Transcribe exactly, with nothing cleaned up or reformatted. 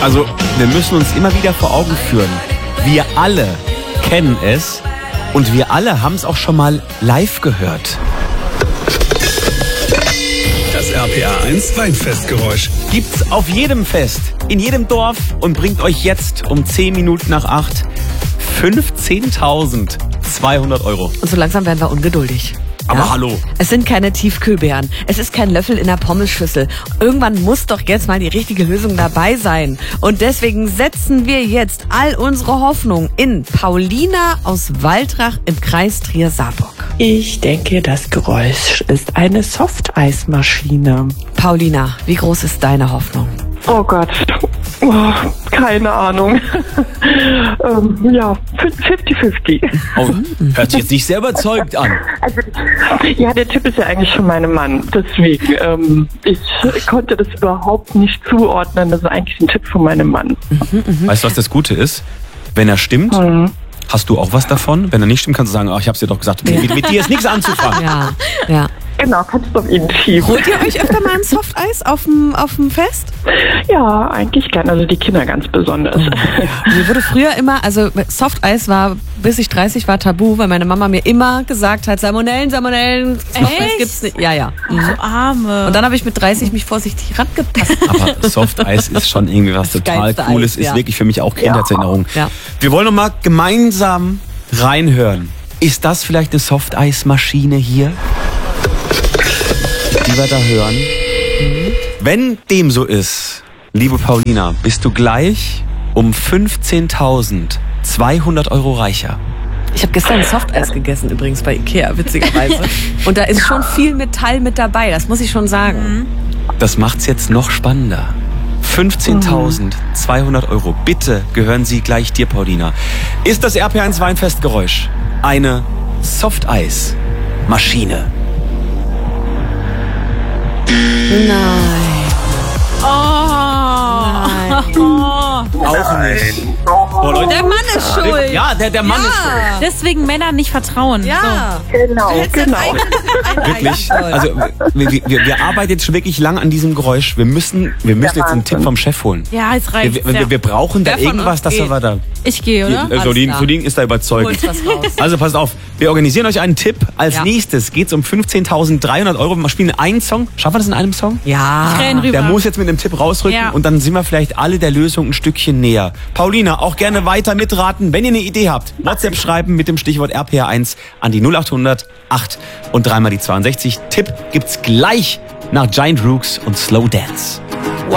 Also, wir müssen uns immer wieder vor Augen führen. Wir alle kennen es und wir alle haben es auch schon mal live gehört. Das R P R eins Weinfestgeräusch Gibt's auf jedem Fest, in jedem Dorf und bringt euch jetzt um zehn Minuten nach acht fünfzehntausendzweihundert Euro. Und so langsam werden wir ungeduldig. Aber Ja? hallo. Es sind keine Tiefkühlbeeren. Es ist kein Löffel in der Pommesschüssel. Irgendwann muss doch jetzt mal die richtige Lösung dabei sein. Und deswegen setzen wir jetzt all unsere Hoffnung in Paulina aus Waldrach im Kreis Trier-Saarburg. Ich denke, das Geräusch ist eine Softeismaschine. Paulina, wie groß ist deine Hoffnung? Oh Gott, oh, keine Ahnung. ähm, ja, fünfzig fünfzig. Oh, hört sich jetzt nicht sehr überzeugt an. Also, ja, der Tipp ist ja eigentlich von meinem Mann. Deswegen, ähm, ich konnte das überhaupt nicht zuordnen. Das ist eigentlich ein Tipp von meinem Mann. Weißt du, was das Gute ist? Wenn er stimmt, Mhm. hast du auch was davon. Wenn er nicht stimmt, kannst du sagen, ach, ich hab's dir doch gesagt. Okay, mit, mit dir ist nichts anzufangen. Ja, ja. Genau, kannst du auf ihn schieben. Holt ihr euch öfter mal ein Softeis auf dem, auf dem Fest? Ja, eigentlich gern. Also die Kinder ganz besonders. Mir wurde früher immer, also Softeis war, bis ich dreißig war, tabu, weil meine Mama mir immer gesagt hat, Salmonellen, Salmonellen, Softeis gibt's nicht. Ja, ja. Mhm. So Arme. Und dann habe ich mit dreißig mich vorsichtig rangepasst. Aber Softeis ist schon irgendwie was total geilste Cooles. Eis, Ist ja. wirklich für mich auch Kindheitserinnerung. Ja. Wir wollen noch mal gemeinsam reinhören. Ist das vielleicht eine Softeismaschine hier, die wir da hören? Wenn dem so ist, liebe Paulina, bist du gleich um fünfzehntausendzweihundert Euro reicher. Ich habe gestern ein Softeis gegessen, übrigens bei Ikea, witzigerweise. Und da ist schon viel Metall mit dabei, das muss ich schon sagen. Das macht's jetzt noch spannender. fünfzehntausendzweihundert Euro. Bitte gehören sie gleich dir, Paulina. Ist das R P R eins Weinfestgeräusch eine Softeis-Maschine? Nein. Oh. Auch nicht. Oh, Leute. Der Mann ist schuld. Ja, der, der Mann ist schuld. Deswegen Männern nicht vertrauen. Ja. Genau, genau. Wirklich. Also wir, wir, wir arbeiten jetzt schon wirklich lang an diesem Geräusch. Wir müssen, wir müssen jetzt einen Tipp vom Chef holen. So. Ja, jetzt reicht's. Wir, wir, wir brauchen da Wer von irgendwas, uns dass wir geht? da... Ich gehe, oder? Äh, Solin, klar. Solin ist da überzeugt. Holt was raus. Also passt auf, wir organisieren euch einen Tipp. Als Ja. nächstes geht es um fünfzehntausenddreihundert Euro. Wir spielen einen Song. Schaffen wir das in einem Song? Ja. Krähen rüber. Der muss jetzt mit dem Tipp rausrücken Ja. und dann sind wir vielleicht alle der Lösung ein Stückchen näher. Paulina, auch gerne weiter mitraten. Wenn ihr eine Idee habt, WhatsApp schreiben mit dem Stichwort R P R eins an die null achthundert acht und dreimal die zweiundsechzig. Tipp gibt's gleich nach Giant Rooks und Slow Dance.